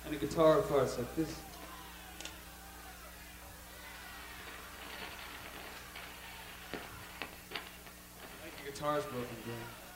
and a guitar parts like this. Like the guitar's broken down.